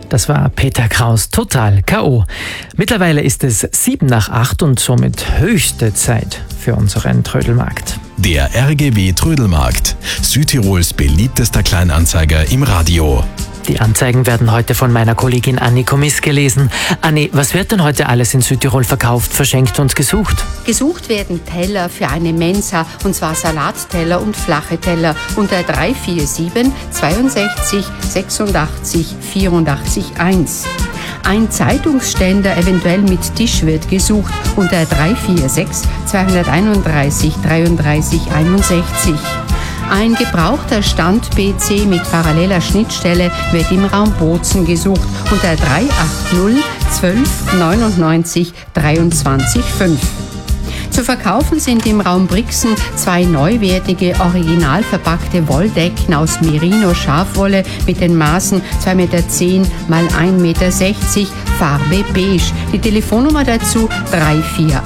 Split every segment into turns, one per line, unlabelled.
Das war Peter Kraus, total K.O. Mittlerweile ist es 7:08 und somit höchste Zeit für unseren Trödelmarkt.
Der RGW Trödelmarkt, Südtirols beliebtester Kleinanzeiger im Radio.
Die Anzeigen werden heute von meiner Kollegin Anni Komisch gelesen. Anni, was wird denn heute alles in Südtirol verkauft, verschenkt und gesucht?
Gesucht werden Teller für eine Mensa, und zwar Salatteller und flache Teller unter 347 62 86 84 1. Ein Zeitungsständer, eventuell mit Tisch, wird gesucht unter 346 231 33 61. Ein gebrauchter Stand-PC mit paralleler Schnittstelle wird im Raum Bozen gesucht unter 380 12 99 23 5. Zu verkaufen sind im Raum Brixen 2 neuwertige, original verpackte Wolldecken aus Merino-Schafwolle mit den Maßen 2,10 Meter x 1,60 Meter, Farbe beige. Die Telefonnummer dazu 348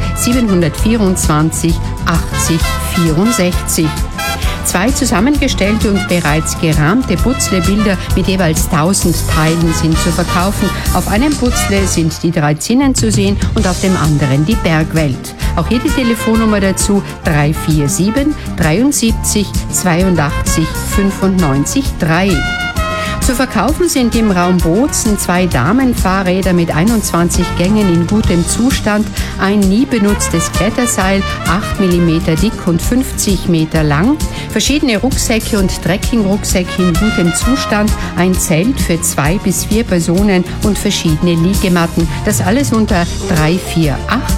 724 80 64. 2 zusammengestellte und bereits gerahmte Putzlebilder mit jeweils 1000 Teilen sind zu verkaufen. Auf einem Putzle sind die 3 Zinnen zu sehen und auf dem anderen die Bergwelt. Auch hier die Telefonnummer dazu 347 73 82 95 3. Zu verkaufen sind im Raum Bozen 2 Damenfahrräder mit 21 Gängen in gutem Zustand, ein nie benutztes Kletterseil, 8 mm dick und 50 Meter lang, verschiedene Rucksäcke und Trekkingrucksäcke in gutem Zustand, ein Zelt für 2 bis 4 Personen und verschiedene Liegematten. Das alles unter 348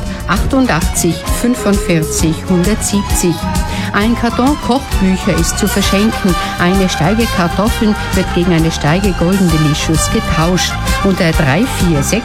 88 45 170. Ein Karton Kochbücher ist zu verschenken. Eine Steige Kartoffeln wird gegen eine Steige Golden Delicious getauscht. Unter 346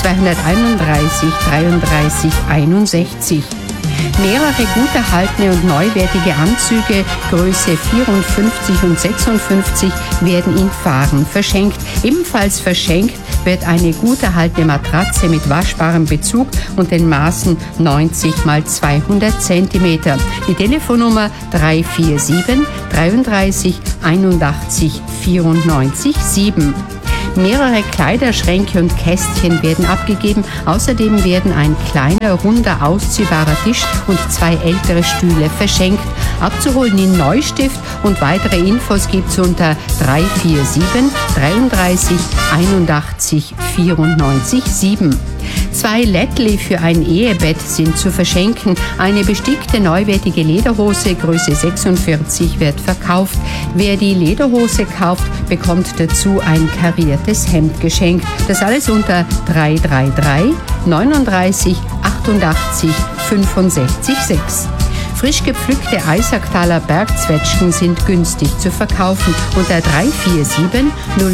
231 33 61. Mehrere gut erhaltene und neuwertige Anzüge, Größe 54 und 56, werden in Farben verschenkt. Ebenfalls verschenkt wird eine gut erhaltene Matratze mit waschbarem Bezug und den Maßen 90 x 200 cm. Die Telefonnummer 347 33 81 94 7. Mehrere Kleiderschränke und Kästchen werden abgegeben. Außerdem werden ein kleiner, runder, ausziehbarer Tisch und 2 ältere Stühle verschenkt. Abzuholen in Neustift, und weitere Infos gibt's unter 347 33 81 94 7. 2 Lättli für ein Ehebett sind zu verschenken. Eine bestickte neuwertige Lederhose, Größe 46, wird verkauft. Wer die Lederhose kauft, bekommt dazu ein kariertes Hemd geschenkt. Das alles unter 333 39 88 65 6. Frisch gepflückte Eisacktaler Bergzwetschgen sind günstig zu verkaufen unter 347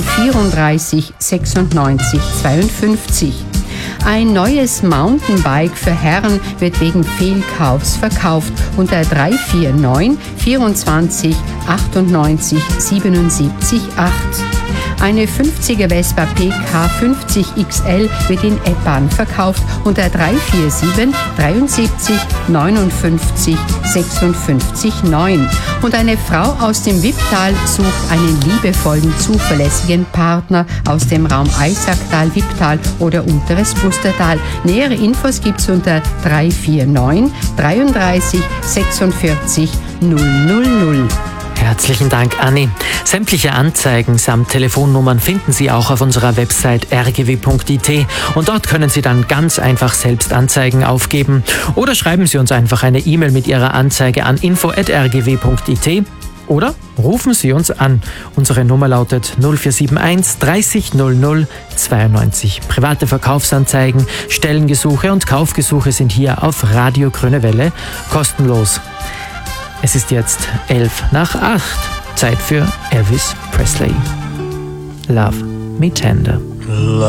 034 96 52. Ein neues Mountainbike für Herren wird wegen Fehlkaufs verkauft unter 349 24 98 77 8. Eine 50er Vespa PK 50 XL wird in Eppan verkauft unter 347 73 59 56 9. Und eine Frau aus dem Wipptal sucht einen liebevollen, zuverlässigen Partner aus dem Raum Eisacktal, Wipptal oder Unteres Pustertal. Nähere Infos gibt's unter 349 33 46 000.
Herzlichen Dank, Anni. Sämtliche Anzeigen samt Telefonnummern finden Sie auch auf unserer Website rgw.it und dort können Sie dann ganz einfach selbst Anzeigen aufgeben oder schreiben Sie uns einfach eine E-Mail mit Ihrer Anzeige an info@rgw.it oder rufen Sie uns an. Unsere Nummer lautet 0471 30 00 92. Private Verkaufsanzeigen, Stellengesuche und Kaufgesuche sind hier auf Radio Grüne Welle kostenlos. Es ist jetzt 7:11. Zeit für Elvis Presley. Love Me Tender.